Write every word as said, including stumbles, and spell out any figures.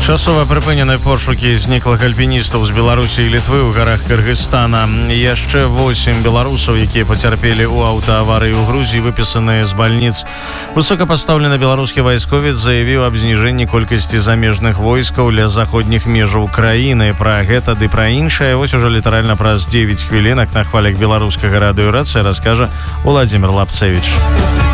Часова прыпынены пошукі зніклых альпіністаў з Беларусі і Літвы ў гарах Кыргызстана. Яшчэ восемь беларусаў, якія пацярпелі ў аўтааварыі ў Грузіі, выпісаныя з бальніц. Высокапастаўлены беларускі вайсковец заявіў аб зніжэнні колькасці замежных войскаў ля заходніх межаў краіны. Пра гэта ды пра іншае вось ужо літаральна праз дзевяць хвілінак на хвалях беларускага радыё «Рацыя» раскажа Владзімир Лапцевіч.